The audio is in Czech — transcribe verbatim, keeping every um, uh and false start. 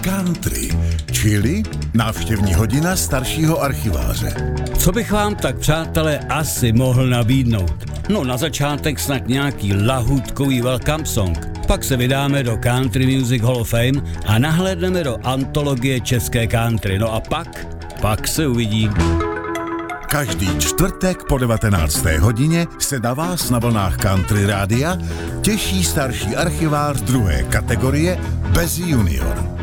Country, čili návštěvní hodina staršího archiváře. Co bych vám tak, přátelé, asi mohl nabídnout? No na začátek snad nějaký lahůdkový welcome song. Pak se vydáme do Country Music Hall of Fame a nahlédneme do antologie české country. No a pak, pak se uvidí. Každý čtvrtek po devatenácté hodině se na vás na vlnách Country Rádia těší starší archivář druhé kategorie bez junior.